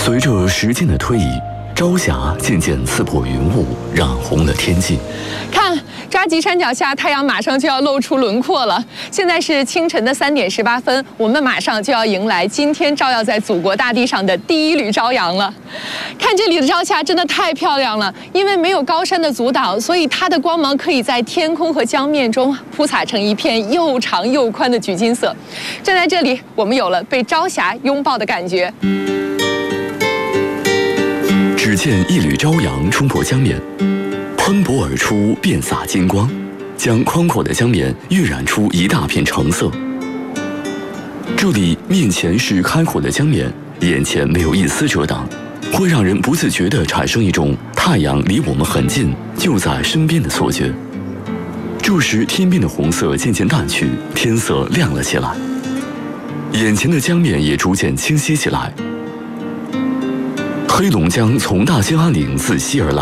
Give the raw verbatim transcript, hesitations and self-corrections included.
随着时间的推移，朝霞渐渐刺破云雾，染红了天际。 看，扎吉山脚下太阳马上就要露出轮廓了。现在是清晨的三点十八分，我们马上就要迎来今天照耀在祖国大地上的第一缕朝阳了。看这里的朝霞真的太漂亮了，因为没有高山的阻挡，所以它的光芒可以在天空和江面中铺洒成一片又长又宽的橘金色。站在这里，我们有了被朝霞拥抱的感觉。 只见一缕朝阳冲破江面，喷薄而出，遍洒金光，将宽阔的江面晕染出一大片橙色。这里面前是开阔的江面，眼前没有一丝遮挡，会让人不自觉地产生一种太阳离我们很近，就在身边的错觉。这时，天边的红色渐渐淡去，天色亮了起来，眼前的江面也逐渐清晰起来。黑龙江从大兴安岭自西而来，